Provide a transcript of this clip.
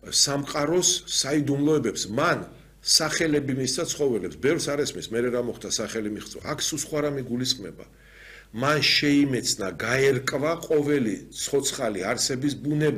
სამყაროს საიდუმლოებებს მან სახელები მისცა ცხოველებს ბევრს არ ესმის მე რა მოხდა სახელი მიღწევა აქ სულ სხვა რამე გულისხმება მან შეიმეცნა გაერკვა ყოველი ცოცხალი არსების ბუნება